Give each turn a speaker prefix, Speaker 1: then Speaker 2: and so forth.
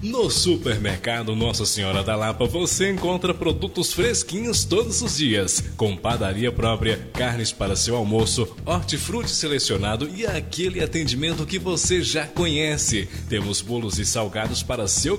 Speaker 1: No Supermercado Nossa Senhora da Lapa você encontra produtos fresquinhos todos os dias, com padaria própria, carnes para seu almoço, hortifruti selecionado e aquele atendimento que você já conhece. Temos bolos e salgados para seu